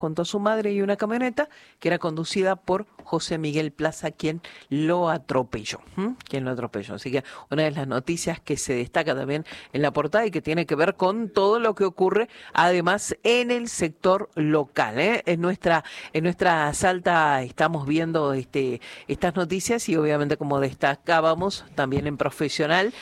junto a su madre y una camioneta que era conducida por José Miguel Plaza, quien lo atropelló. Quien lo atropelló. Así que una de las noticias que se destaca también en la portada y que tiene que ver con todo lo que ocurre, además, en el sector local. En nuestra Salta estamos viendo estas noticias y obviamente, como destacábamos, también en Profesional,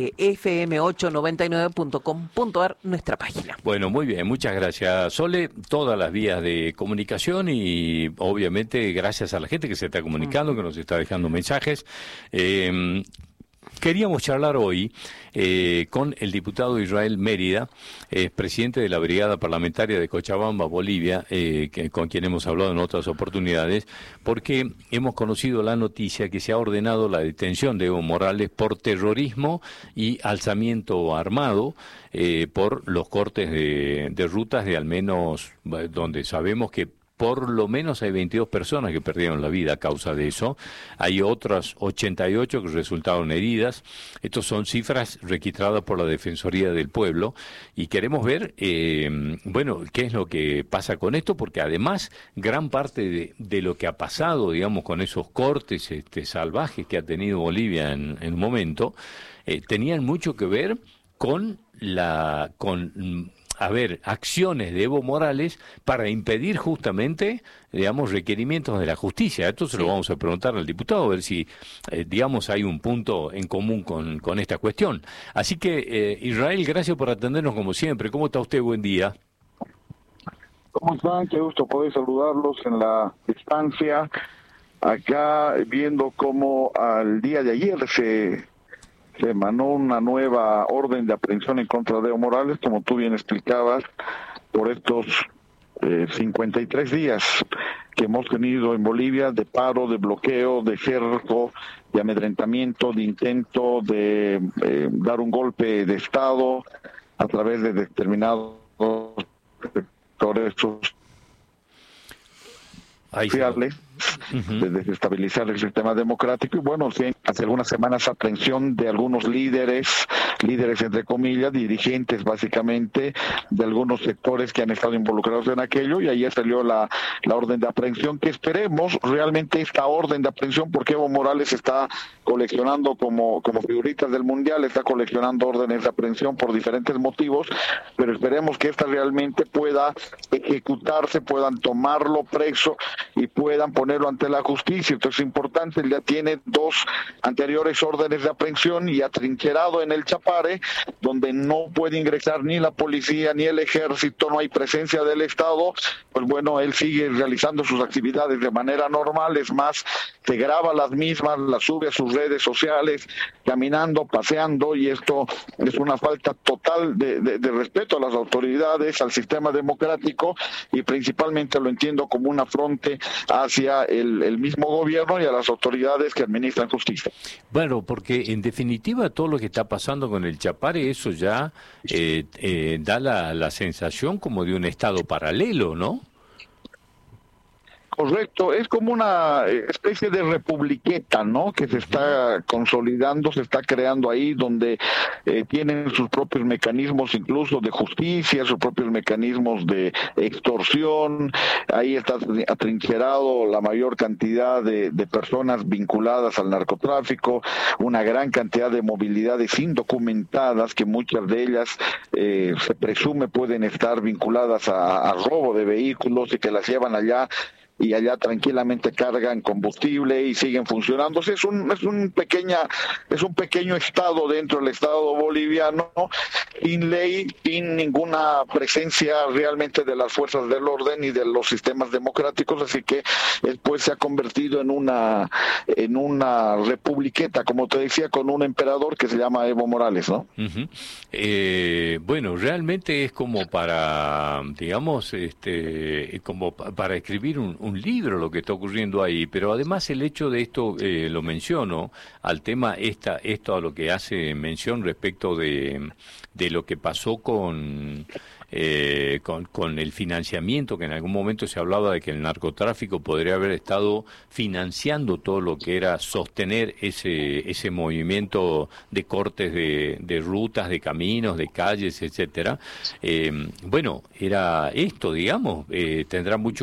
fm899.com.ar, nuestra página. Bueno, muy bien, muchas gracias, Sole. Todas las vías de comunicación y obviamente gracias a la gente que se está comunicando, que nos está dejando mensajes. Queríamos charlar hoy con el diputado Israel Mérida, presidente de la Brigada Parlamentaria de Cochabamba, Bolivia, con quien hemos hablado en otras oportunidades, porque hemos conocido la noticia que se ha ordenado la detención de Evo Morales por terrorismo y alzamiento armado, por los cortes de rutas de al menos, donde sabemos que por lo menos hay 22 personas que perdieron la vida a causa de eso. Hay otras 88 que resultaron heridas. Estas son cifras registradas por la Defensoría del Pueblo. Y queremos ver, bueno, qué es lo que pasa con esto, porque además gran parte de lo que ha pasado, digamos, con esos cortes salvajes que ha tenido Bolivia en un momento, tenían mucho que ver con acciones de Evo Morales para impedir justamente, digamos, requerimientos de la justicia. Esto se lo vamos a preguntar al diputado, a ver si, digamos, hay un punto en común con esta cuestión. Así que, Israel, gracias por atendernos como siempre. ¿Cómo está usted? Buen día. ¿Cómo están? Qué gusto poder saludarlos en la distancia. Acá viendo cómo al día de ayer se emanó una nueva orden de aprehensión en contra de Evo Morales, como tú bien explicabas, por estos 53 días que hemos tenido en Bolivia de paro, de bloqueo, de cerco, de amedrentamiento, de intento de dar un golpe de Estado a través de determinados sectores sociales, de desestabilizar el sistema democrático. Y bueno, sí, hace algunas semanas aprehensión de algunos líderes entre comillas, dirigentes básicamente de algunos sectores que han estado involucrados en aquello, y ayer salió la orden de aprehensión, que esperemos realmente esta orden de aprehensión, porque Evo Morales está coleccionando como figuritas del mundial, está coleccionando órdenes de aprehensión por diferentes motivos, pero esperemos que esta realmente pueda ejecutarse, puedan tomarlo preso y puedan ponerlo ante la justicia. Entonces es importante, él ya tiene 2 anteriores órdenes de aprehensión y atrincherado en el Chapare, donde no puede ingresar ni la policía ni el ejército, no hay presencia del Estado. Pues bueno, él sigue realizando sus actividades de manera normal, es más, se graba las mismas, las sube a sus redes sociales, caminando, paseando, y esto es una falta total de respeto a las autoridades, al sistema democrático, y principalmente lo entiendo como un afronte hacia el mismo gobierno y a las autoridades que administran justicia. Bueno, porque en definitiva todo lo que está pasando con el Chapare, eso ya da la sensación como de un estado paralelo, ¿no? Correcto, es como una especie de republiqueta, ¿no?, que se está consolidando, se está creando ahí, donde tienen sus propios mecanismos incluso de justicia, sus propios mecanismos de extorsión. Ahí está atrincherado la mayor cantidad de personas vinculadas al narcotráfico, una gran cantidad de movilidades indocumentadas, que muchas de ellas se presume pueden estar vinculadas a robo de vehículos, y que las llevan allá y allá tranquilamente cargan combustible y siguen funcionando. Es un pequeño estado dentro del estado boliviano, sin ley, sin ninguna presencia realmente de las fuerzas del orden y de los sistemas democráticos, así que después se ha convertido en una republiqueta, como te decía, con un emperador que se llama Evo Morales, ¿no? Bueno, realmente es como para, digamos, como para escribir un libro lo que está ocurriendo ahí, pero además el hecho de esto, lo menciono, al tema esto a lo que hace mención respecto de lo que pasó con con el financiamiento, que en algún momento se hablaba de que el narcotráfico podría haber estado financiando todo lo que era sostener ese movimiento de cortes de rutas, de caminos, de calles, etcétera. Bueno, era esto, digamos, tendrá mucho